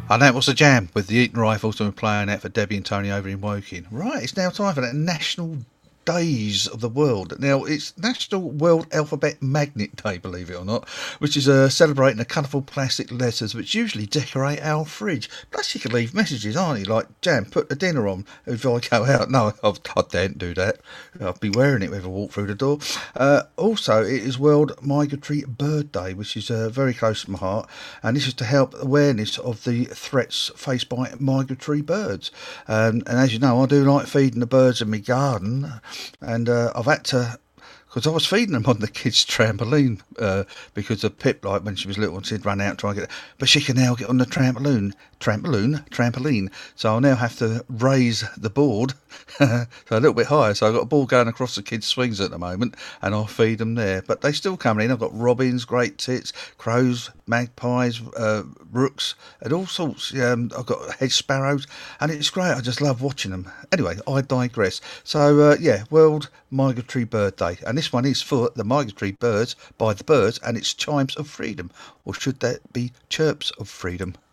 And that was the jam with the Eton Rifles and we're playing that for Debbie and Tony over in Woking. Right, it's now time for that National Days of the World. Now, it's National World Alphabet Magnet Day, believe it or not, which is celebrating the colourful plastic letters which usually decorate our fridge. Plus, you can leave messages, aren't you? Like, Jam, put the dinner on if I go out. No, I daren't do that. I'll be wearing it if I walk through the door. Also, it is World Migratory Bird Day, which is very close to my heart, and this is to help awareness of the threats faced by migratory birds. And as you know, I do like feeding the birds in my garden, and I've had to, because I was feeding them on the kids' trampoline because of Pip, like when she was little, and she'd run out and try and get it. But she can now get on the trampoline. So I'll now have to raise the board so a little bit higher. So I've got a board going across the kids' swings at the moment, and I'll feed them there. But they still come in. I've got robins, great tits, crows, magpies, rooks, and all sorts. I've got hedge sparrows, and it's great. I just love watching them. Anyway, I digress. So World Migratory Bird Day, and this one is for the migratory birds by the birds, and it's Chimes of Freedom, or should that be Chirps of Freedom?